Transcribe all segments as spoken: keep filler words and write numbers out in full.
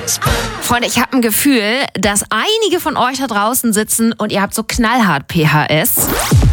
Freunde, ich habe ein Gefühl, dass einige von euch da draußen sitzen und ihr habt so knallhart P H S.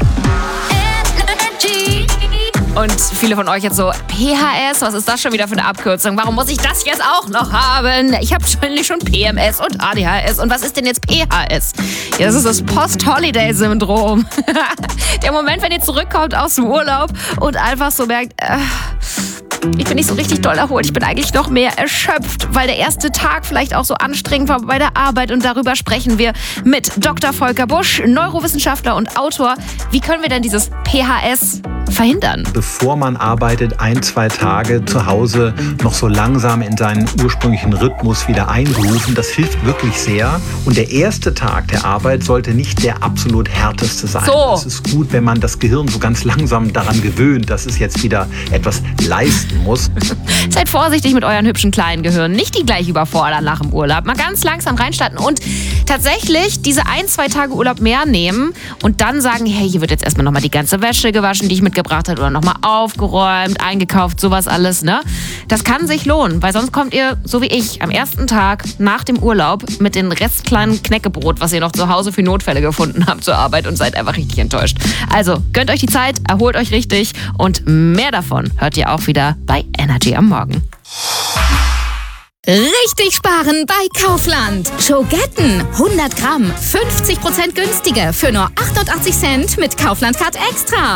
Und viele von euch jetzt so, P H S, was ist das schon wieder für eine Abkürzung? Warum muss ich das jetzt auch noch haben? Ich habe ständig schon P M S und A D H S. Und was ist denn jetzt P H S? Ja, das ist das Post-Holiday-Syndrom. Der Moment, wenn ihr zurückkommt aus dem Urlaub und einfach so merkt, äh, ich bin nicht so richtig doll erholt, ich bin eigentlich noch mehr erschöpft, weil der erste Tag vielleicht auch so anstrengend war bei der Arbeit. Und darüber sprechen wir mit Doktor Volker Busch, Neurowissenschaftler und Autor. Wie können wir denn dieses P H S verhindern? Bevor man arbeitet, ein, zwei Tage zu Hause noch so langsam in seinen ursprünglichen Rhythmus wieder einrufen, das hilft wirklich sehr. Und der erste Tag der Arbeit sollte nicht der absolut härteste sein. So. Es ist gut, wenn man das Gehirn so ganz langsam daran gewöhnt, dass es jetzt wieder etwas leisten muss. Seid vorsichtig mit euren hübschen kleinen Gehirnen. Nicht die gleich überfordern nach dem Urlaub. Mal ganz langsam reinstarten und tatsächlich diese ein, zwei Tage Urlaub mehr nehmen und dann sagen, hey, hier wird jetzt erstmal nochmal die ganze Wäsche gewaschen, die ich mitgebracht habe, oder nochmal aufgeräumt, eingekauft, sowas alles, ne? Das kann sich lohnen, weil sonst kommt ihr, so wie ich, am ersten Tag nach dem Urlaub mit den restkleinen Knäckebrot, was ihr noch zu Hause für Notfälle gefunden habt, zur Arbeit und seid einfach richtig enttäuscht. Also, gönnt euch die Zeit, erholt euch richtig und mehr davon hört ihr auch wieder bei Energy am Morgen. Richtig sparen bei Kaufland. Schogetten hundert Gramm, fünfzig Prozent günstiger für nur achtundachtzig Cent mit Kaufland Card Extra.